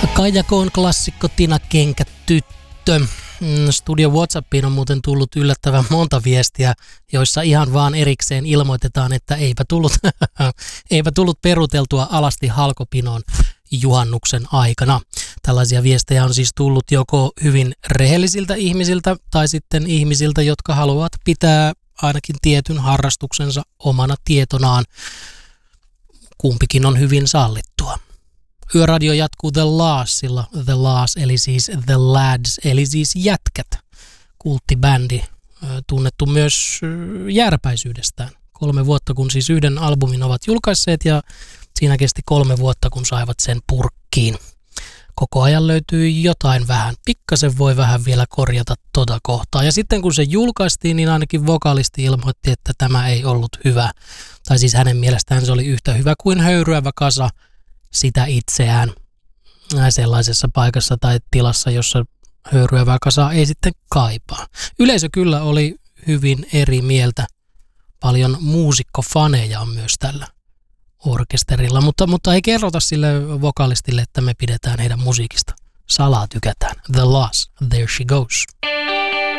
Kaija Koon klassikko Tina Kenkä-tyttö. Studio WhatsAppiin on muuten tullut yllättävän monta viestiä, joissa ihan vaan erikseen ilmoitetaan, että eipä tullut peruteltua alasti halkopinoon juhannuksen aikana. Tällaisia viestejä on siis tullut joko hyvin rehellisiltä ihmisiltä tai sitten ihmisiltä, jotka haluavat pitää ainakin tietyn harrastuksensa omana tietonaan. Kumpikin on hyvin sallittua. Yöradio jatkuu The Lassilla. The Lass eli siis The Lads eli siis jätkät. Kulttibändi, tunnettu myös jääräpäisyydestään. 3 vuotta kun siis yhden albumin ovat julkaisseet ja siinä kesti 3 vuotta kun saivat sen purkkiin. Koko ajan löytyy jotain vähän. Pikkasen voi vähän vielä korjata tota kohtaa. Ja sitten kun se julkaistiin, niin ainakin vokalisti ilmoitti, että tämä ei ollut hyvä. Tai siis hänen mielestään se oli yhtä hyvä kuin höyryävä kasa sitä itseään sellaisessa paikassa tai tilassa, jossa höyryävää kasaa ei sitten kaipaa. Yleisö kyllä oli hyvin eri mieltä. Paljon muusikkofaneja on myös tällä orkesterilla, mutta ei kerrota sille vokalistille, että me pidetään heidän musiikista. Salaa tykätään. The Loss, There She Goes.